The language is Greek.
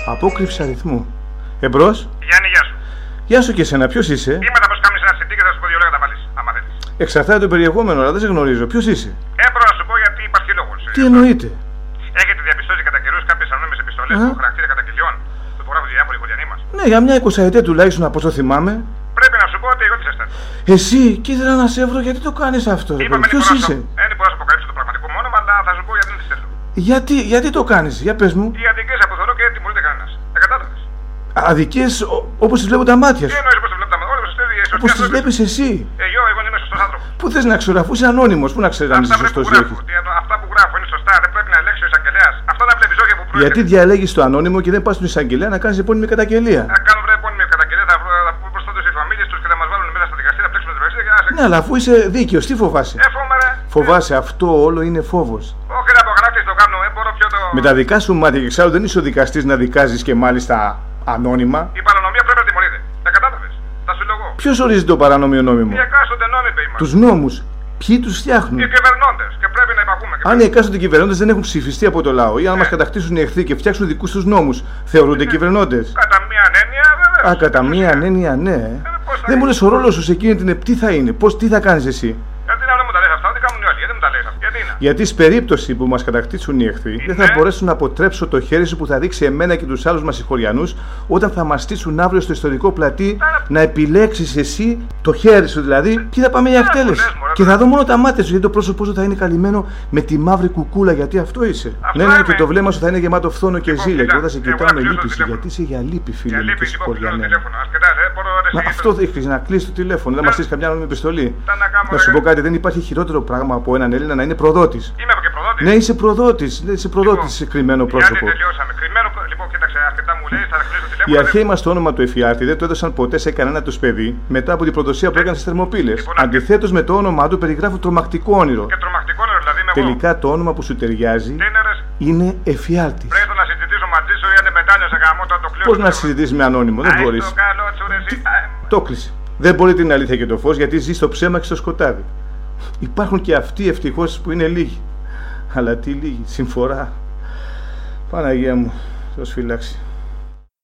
Απόκρυψη αριθμού. Εμπρός. Γιάννη, γεια σου. Γεια σου και εσένα, ποιος είσαι? Είμαι τα πως κάμεις ένα CD και θα σου πω δύο λόγια τα βάλεις, άμα θέλεις. Εξαρτάται το περιεχόμενο, αλλά δεν σε γνωρίζω. Ποιος είσαι? Έπρεπε να σου πω γιατί υπάρχει λόγος. Τι εννοείται? Έχετε διαπιστώσει κατά καιρούς κάποιες ανώνυμες επιστολές που χαρακτήρα καταγγελιών που υπογράφουν διάφοροι οικογενείς μας? Ναι, για μια 20 τουλάχιστον από όσο θυμάμαι. Πρέπει να σου πω ότι εγώ τι έστελνα. Εσύ, και ήθελα να σε βρω, γιατί το κάνεις αυτό? Ποιος είσαι? Δεν μπορώ να σου αποκαλύψω το πραγματικό μου όνομα, αλλά θα σου πω γιατί δεν τη στέλνω. Γιατί το κάνεις, για πες μου. Οι αδικίες αποθωρώ και δεν τιμωρείται κανένας. Τα κατάλαβες? Αδικίες όπως τις βλέπουν τα μάτια Τι σου. εννοείς πως τις βλέπουν τα μάτια σου? Όπως τις βλέπεις εσύ. Εγώ δεν είμαι σωστός άνθρωπος. Πού θες να ξέρω, αφού είσαι ανώνυμος, πού να ξέρεις αν είσαι σωστός ή όχι? Αυτά που γράφω είναι σωστά, δεν πρέπει να ελέγξει ο εισαγγελέας. Αυτά να βλέπεις όχι από προέρχεται. Γιατί διαλέγεις το ανώνυμο και δεν πας στον εισαγγελέα να κάνεις επώνυμη καταγγελία? Να κάνω επώνυμη καταγγελία, θα πούμε προς τότε οι φαμίλιες τους και θα μας βάλουν μέσα στα δικαστήρια να πλέξουμε την εργασία. Ναι, αλλά αφού είσαι δίκαιος, τι φοβάσαι? Φοβάσαι, αυτό όλο είναι φόβος. Όχι, ρε, απογράφεις το κάνω, μπορώ πιο το. Με τα δικά σου μάτια και εξάλλου δεν είσαι ο δικαστής να δικάζεις και μάλιστα ανώνυμα. Η παρανομία πρέπει να τιμωρείται. Τα κατάλαβες? Θα σου λέω εγώ. Ποιος ορίζει το παράνομιο νόμιμο? Οι εκάστοτε νόμιμοι είμαστε. Τους νόμους. Ποιοι τους φτιάχνουν? Οι κυβερνώντες. Και πρέπει να υπακούμε. Αν οι εκάστοτε κυβερνώντες δεν έχουν ψηφιστεί από το λαό ή αν μας κατακτήσουν οι εχθροί και φτιάξουν δικούς τους νόμους, θεωρούνται κυβερνώντες? Κατά μία έννοια, βέβαια. Α, κατά μία έννοια, ναι. Δεν μου λες ο ρόλος σου σε εκείνη την τι θα είναι, τι θα κάνεις εσύ? Γιατί να μου τα λες αυτά, τι κάνουν οι άλλοι, γιατί μου τα λες αυτά, γιατί είναι? Γιατί στην περίπτωση που μας κατακτήσουν οι εχθροί, δεν θα μπορέσουν να αποτρέψω το χέρι σου που θα δείξει εμένα και τους άλλους μας συγχωριανούς όταν θα μας στήσουν αύριο στο ιστορικό πλατή να επιλέξεις εσύ το χέρι σου δηλαδή και θα πάμε για εκτέλεση. Και θα δω μόνο τα μάτια σου γιατί το πρόσωπό σου θα είναι καλυμμένο με τη μαύρη κουκούλα γιατί αυτό είσαι. Ναι, και το βλέμμα σου θα είναι γεμάτο φθόνο και ζήλια και εγώ θα σε κοιτάω με λύπηση γιατί είσαι για λύπη, φίλε μου και συγχωριανέ. Μα αυτό έχεις να κλείσει το τηλέφωνο, δεν μας στείλει καμιά νόμιμη επιστολή. Να σου πω κάτι, δεν υπάρχει χειρότερο πράγμα από έναν Έλληνα να είναι προδότης. Είμαι και προδότης. Ναι, είσαι προδότης. Είσαι προδότης σε κρυμμένο πρόσωπο. Γιατί τελειώσαμε. Κρυμμένο, λοιπόν, κοίταξε, αρκετά μου λέει, θα κλείσω τηλέφωνο. Οι αρχαίοι μας το όνομα του εφιάλτη δεν το έδωσαν ποτέ σε κανένα τους παιδί μετά από την προδοσία που έκανε στις Θερμοπύλες. Αντιθέτως με το όνομά του περιγράφουν τρομακτικό όνειρο. Και τρομακτικό όνειρο, δηλαδή είμαι εγώ. Τελικά το όνομα που σου ταιριάζει είναι εφιάλτης. Πρέπει να συζητήσω μαζί σου ή αν μετάνιωσε γαμό το κλείνω. Πώς να συζητήσεις με ανώνυμο, δεν μπορείς. Το κλείσε. Δεν μπορεί την αλήθεια και το φως γιατί ζει στο ψέμα και στο σκοτάδι. Υπάρχουν και αυτοί ευτυχώς που είναι λίγοι. Αλλά τι λίγοι, συμφορά. Παναγία μου, Θεός φυλάξει.